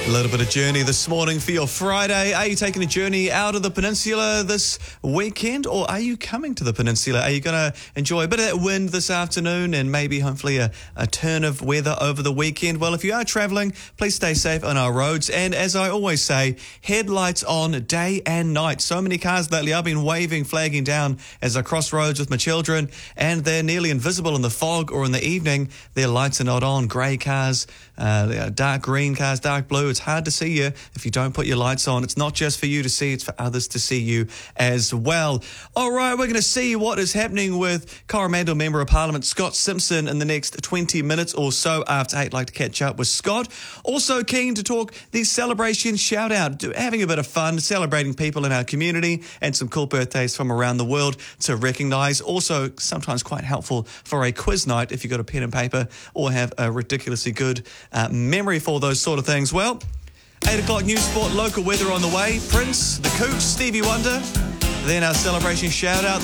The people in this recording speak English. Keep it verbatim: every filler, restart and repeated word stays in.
A little bit of journey this morning for your Friday. Are you taking a journey out of the peninsula this weekend, or are you coming to the peninsula? Are you going to enjoy a bit of that wind this afternoon and maybe hopefully a, a turn of weather over the weekend? Well, if you are travelling, please stay safe on our roads. And as I always say, headlights on day and night. So many cars lately. I've been waving, flagging down as I cross roads with my children, and they're nearly invisible in the fog or in the evening. Their lights are not on. Grey cars, uh, dark green cars, dark blue. It's hard to see you if you don't put your lights on. It's not just for you to see, it's for others to see you as well. All right, we're going to see what is happening with Coromandel Member of Parliament Scott Simpson in the next twenty minutes or so after eight. I'd like to catch up with Scott. Also keen to talk the celebration shout out, having a bit of fun, celebrating people in our community and some cool birthdays from around the world to recognise. Also sometimes quite helpful for a quiz night if you've got a pen and paper or have a ridiculously good uh, memory for those sort of things. Well, eight o'clock news, sport, local weather on the way. Prince, The Cooch, Stevie Wonder. Then our celebration shout out.